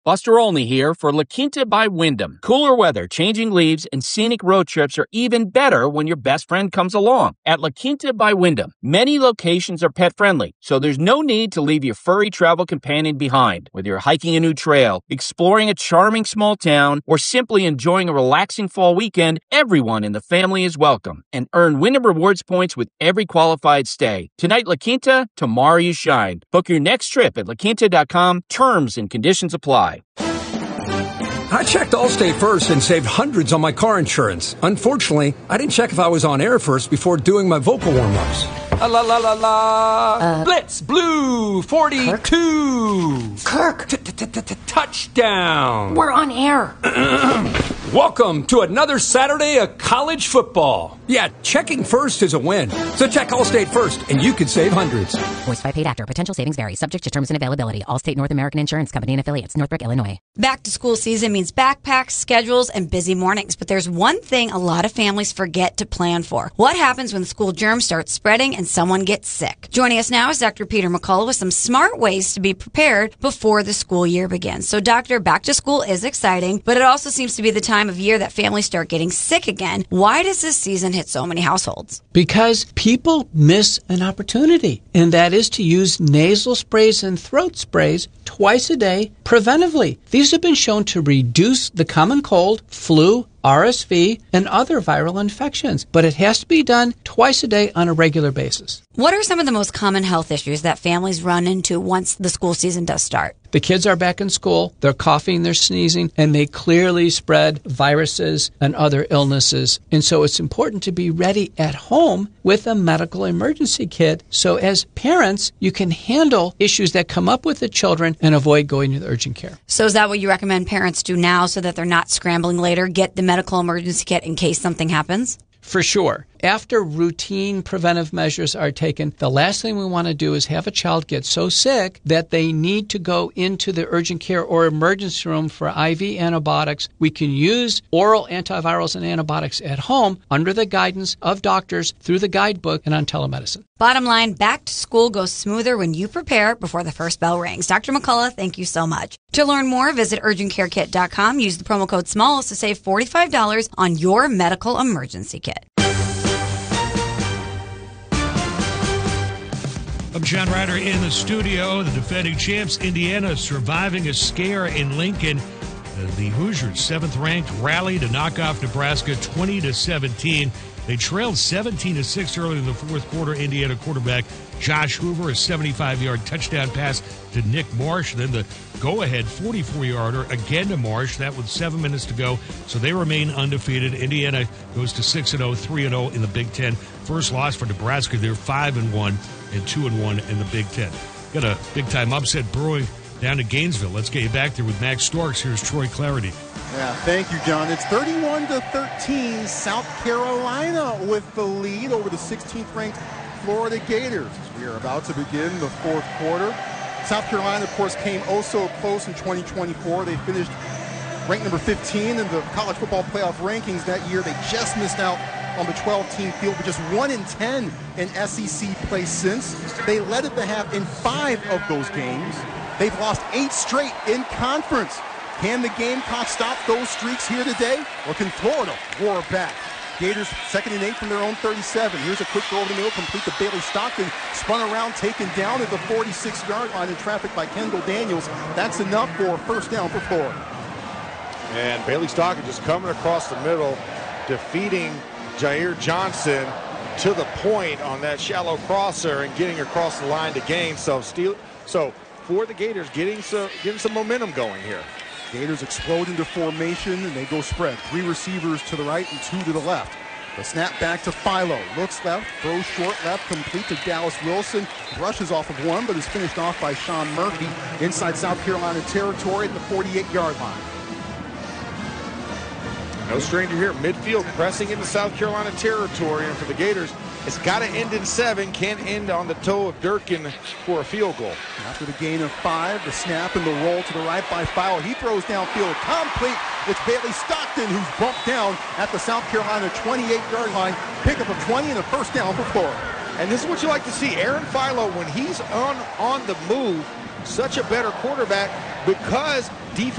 Buster Olney here for La Quinta by Wyndham. Cooler weather, changing leaves, and scenic road trips are even better when your best friend comes along. At La Quinta by Wyndham, many locations are pet-friendly, so there's no need to leave your furry travel companion behind. Whether you're hiking a new trail, exploring a charming small town, or simply enjoying a relaxing fall weekend, everyone in the family is welcome. And earn Wyndham Rewards points with every qualified stay. Tonight, La Quinta, tomorrow you shine. Book your next trip at laquinta.com. Terms and conditions apply. I checked Allstate first and saved hundreds on my car insurance. Unfortunately, I didn't check if I was on air first before doing my vocal warm-ups. La la la la. Blitz Blue 42. Kirk. Touchdown. We're on air. Welcome to another Saturday of college football. Yeah, checking first is a win. So check Allstate first, and you could save hundreds. Voiced by paid actor. Potential savings vary. Subject to terms and availability. Allstate North American Insurance Company and affiliates. Northbrook, Illinois. Back to school season means backpacks, schedules, and busy mornings. But there's one thing a lot of families forget to plan for. What happens when school germs start spreading and someone gets sick? Joining us now is Dr. Peter McCullough with some smart ways to be prepared before the school year begins. So, Doctor, back to school is exciting, but it also seems to be the time of year that families start getting sick again. Why does this season hit so many households? Because people miss an opportunity, and that is to use nasal sprays and throat sprays twice a day preventively. These have been shown to reduce the common cold, flu, RSV, and other viral infections, but it has to be done twice a day on a regular basis. What are some of the most common health issues that families run into once the school season does start? The kids are back in school, they're coughing, they're sneezing, and they clearly spread viruses and other illnesses. And so it's important to be ready at home with a medical emergency kit. So as parents, you can handle issues that come up with the children and avoid going to the urgent care. So is that what you recommend parents do now so that they're not scrambling later? Get the medical emergency kit in case something happens? For sure. After routine preventive measures are taken, the last thing we want to do is have a child get so sick that they need to go into the urgent care or emergency room for IV antibiotics. We can use oral antivirals and antibiotics at home under the guidance of doctors through the guidebook and on telemedicine. Bottom line, back to school goes smoother when you prepare before the first bell rings. Dr. McCullough, thank you so much. To learn more, visit urgentcarekit.com. Use the promo code SMALLS to save $45 on your medical emergency kit. I'm John Ryder in the studio. The defending champs, Indiana, surviving a scare in Lincoln. The Hoosiers, 7th-ranked, rally to knock off Nebraska 20-17. They trailed 17-6 early in the fourth quarter. Indiana quarterback Josh Hoover, a 75-yard touchdown pass to Nick Marsh. Then the go-ahead 44-yarder again to Marsh. That with 7 minutes to go. So they remain undefeated. Indiana goes to 6-0, 3-0 in the Big Ten. First loss for Nebraska. They're 5-1 and 2-1 in the Big Ten. Got a big-time upset brewing down to Gainesville. Let's get you back there with Max Storks. Here's Troy Clarity. Yeah, thank you, John. It's 31-13. South Carolina with the lead over the 16th-ranked Florida Gators. We are about to begin the fourth quarter. South Carolina, of course, came oh so close in 2024. They finished ranked number 15 in the college football playoff rankings that year. They just missed out on the 12-team field, but just 1-10 in SEC play since. They led at the half in 5 of those games. They've lost 8 straight in conference. Can the Gamecocks stop those streaks here today, or can Florida roar back? Gators 2nd and 8 from their own 37. Here's a quick throw over the middle, complete to Bailey Stockton. Spun around, taken down at the 46-yard line in traffic by Kendall Daniels. That's enough for a first down for Florida. And Bailey Stockton just coming across the middle, defeating Jair Johnson to the point on that shallow crosser and getting across the line to gain. So for the Gators, getting some momentum going here. Gators explode into formation, and they go spread. 3 receivers to the right and 2 to the left. The snap back to Philo. Looks left, throws short left, complete to Dallas Wilson. Rushes off of one, but is finished off by Sean Murphy inside South Carolina territory at the 48-yard line. No stranger here. Midfield pressing into South Carolina territory, and for the Gators, it's got to end in 7. Can't end on the toe of Durkin for a field goal. After the gain of 5, the snap and the roll to the right by Philo. He throws downfield, complete. It's Bailey Stockton who's bumped down at the South Carolina 28-yard line. Pick up a 20 and a first down for Florida. And this is what you like to see. Aaron Philo, when he's on the move, such a better quarterback because defense